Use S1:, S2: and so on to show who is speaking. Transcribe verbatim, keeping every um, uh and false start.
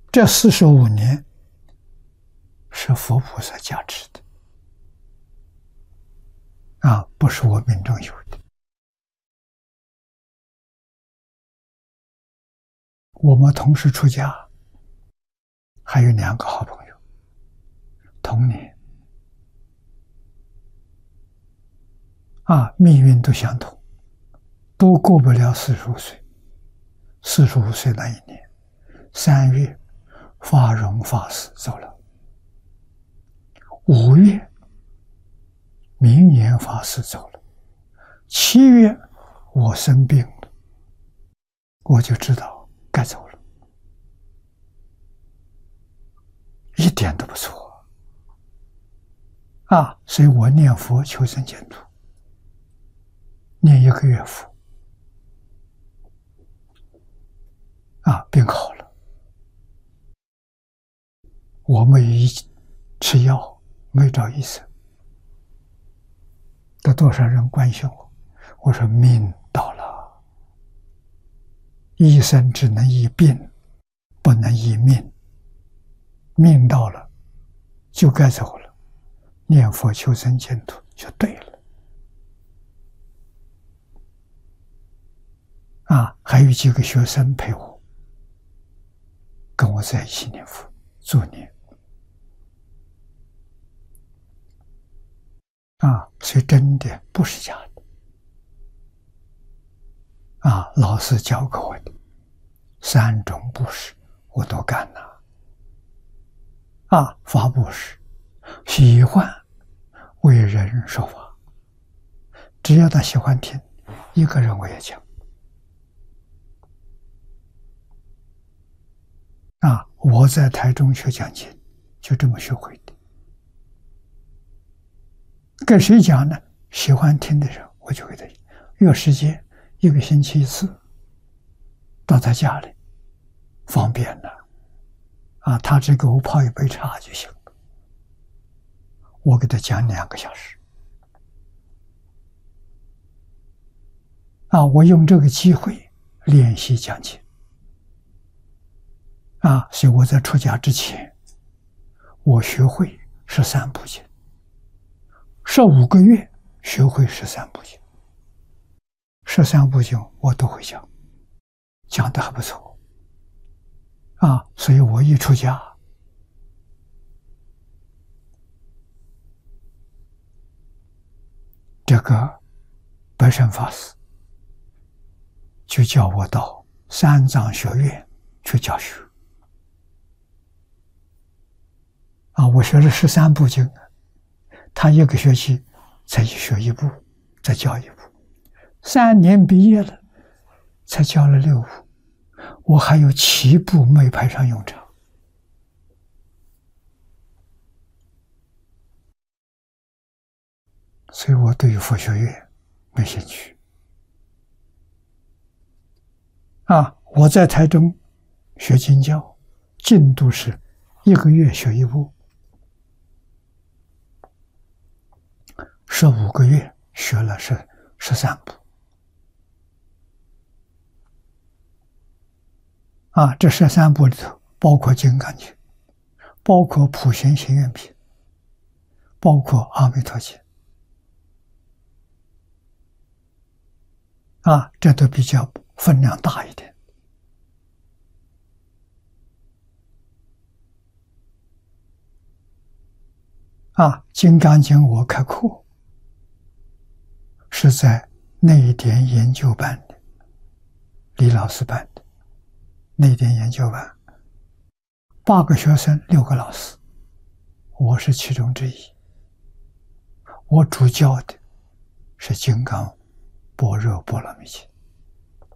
S1: 这四十五年是佛菩萨加持的啊，不是我命中有的。我们同时出家，还有两个好朋友，同年啊，命运都相同，都过不了四十五岁。四十五岁那一年三月，法荣法师走了。五月，明言法师走了。七月，我生病了，我就知道该走了，一点都不错啊！所以我念佛求生净土，念一个月佛啊，病好了。我没有吃药，没找医生。得多少人关心我？我说命到了，医生只能医病，不能医命。命到了，就该走了，念佛求生净土就对了。啊，还有几个学生陪我，跟我在一起念佛助念。啊，所以真的不是假的。啊，老师教给我的三种布施，我都干了。啊，法布施，喜欢为人说法，只要他喜欢听，一个人我也讲。啊，我在台中学讲经，就这么学会的。跟谁讲呢？喜欢听的人，我就给他约时间，一个星期一次，到他家里，方便了。啊，他只给我泡一杯茶就行了。我给他讲两个小时。啊，我用这个机会练习讲经。啊，所以我在出家之前，我学会十三部经。十五个月学会十三部经，十三部经我都会讲，讲得还不错啊！所以我一出家，这个白胜法师就叫我到三藏学院去教学啊！我学了十三部经。他一个学期才学一部，再教一部，三年毕业了，才教了六部，我还有七部没派上用场。所以我对于佛学院没兴趣。啊，我在台中学经教，进度是一个月学一部。十五个月学了是十三部，啊，这十三部里头包括《金刚经》，包括《普贤行愿品》，包括《阿弥陀经》，啊，这都比较分量大一点。啊，《金刚经》我开课。是在内典研究班的，李老师办的内典研究班，八个学生，六个老师，我是其中之一。我主教的是《金刚般若波罗蜜经》